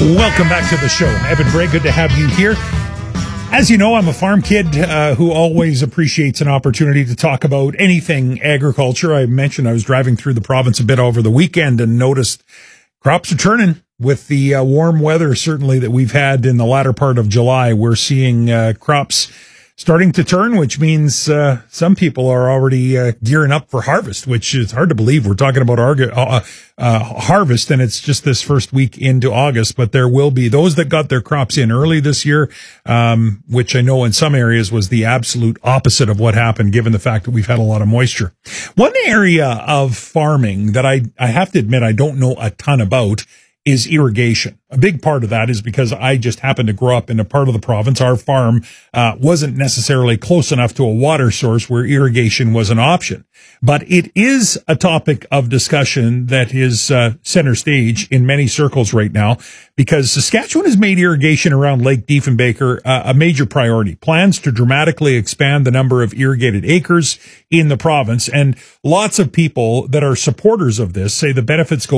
Welcome back to the show. Evan Bray, good to have you here. As you know, I'm a farm kid who always appreciates an opportunity to talk about anything agriculture. I mentioned I was driving through the province a bit over the weekend and noticed crops are turning with the warm weather, certainly, that we've had in the latter part of July. We're seeing crops starting to turn, which means some people are already gearing up for harvest, which is hard to believe. We're talking about harvest, and it's just this first week into August. But there will be those that got their crops in early this year, which I know in some areas was the absolute opposite of what happened, given the fact that we've had a lot of moisture. One area of farming that I have to admit I don't know a ton about is irrigation. A big part of that is because I just happened to grow up in a part of the province. Our farm wasn't necessarily close enough to a water source where irrigation was an option. But it is a topic of discussion that is center stage in many circles right now, because Saskatchewan has made irrigation around Lake Diefenbaker a major priority. Plans to dramatically expand the number of irrigated acres in the province. And lots of people that are supporters of this say the benefits go